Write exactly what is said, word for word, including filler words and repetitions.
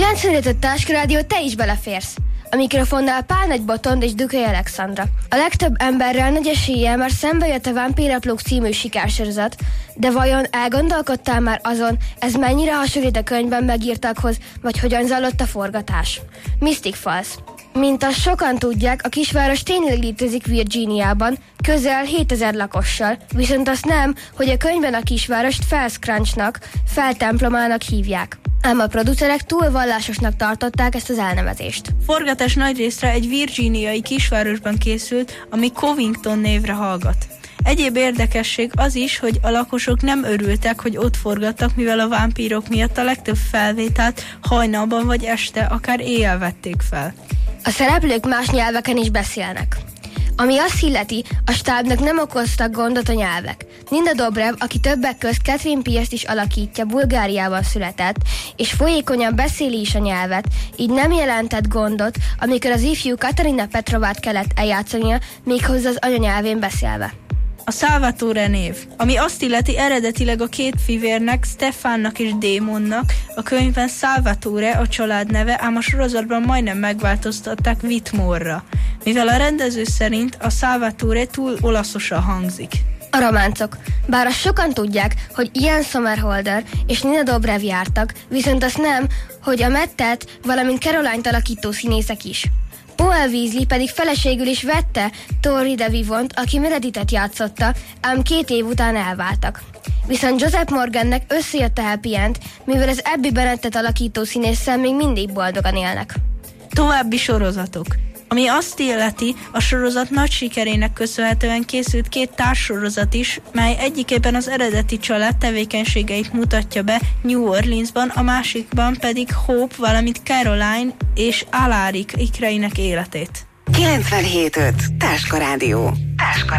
kilencvenöt Táskarádió, te is beleférsz. A mikrofonnál Pál Nagy Botond és Dukai Alexandra. A legtöbb emberrel nagy eséllyel már szembe jött a Vámpíraplók című sikersorozat, de vajon elgondolkodtál már azon, ez mennyire hasonlít a könyvben megírtakhoz, vagy hogyan zajlott a forgatás? Mystic Falls. Mint azt sokan tudják, a kisváros tényleg létezik Virginiában, közel hétezer lakossal, viszont azt nem, hogy a könyvben a kisvárost Fells Crunchnak, feltemplomának hívják. Ám a producerek túl vallásosnak tartották ezt az elnevezést. Forgatás nagyrészre egy virginiai kisvárosban készült, ami Covington névre hallgat. Egyéb érdekesség az is, hogy a lakosok nem örültek, hogy ott forgattak, mivel a vámpírok miatt a legtöbb felvételt hajnalban vagy este, akár éjjel vették fel. A szereplők más nyelveken is beszélnek. Ami azt illeti, a stábnak nem okoztak gondot a nyelvek. Nina Dobrev, aki többek közt Catherine Pierce-t is alakítja, Bulgáriában született, és folyékonyan beszéli is a nyelvet, így nem jelentett gondot, amikor az ifjú Katarina Petrovát kellett eljátszania, méghozzá az anyanyelvén beszélve. A Salvatore név, ami azt illeti eredetileg a két fivérnek, Stefánnak és Démonnak, a könyvben Salvatore a család neve, ám a sorozatban majdnem megváltoztatták Whitmore-ra, mivel a rendező szerint a Salvatore túl olaszosan hangzik. A románcok. Bár azt sokan tudják, hogy Ian Somerhalder és Nina Dobrev jártak, viszont azt nem, hogy a Mattet, valamint Caroline-t alakító színészek is. Paul Weasley pedig feleségül is vette Tori DeVivont, aki Meredithet játszotta, ám két év után elváltak. Viszont Joseph Morgannek összejött a happy end, mivel az Abby Bennettet alakító színésszel még mindig boldogan élnek. További sorozatok. Ami azt illeti, a sorozat nagy sikerének köszönhetően készült két társsorozat is, mely egyikében az eredeti család tevékenységeit mutatja be New Orleansban, a másikban pedig Hope, valamint Caroline és Alaric ikreinek életét. kilencvenhét öt Táskarádió. Táska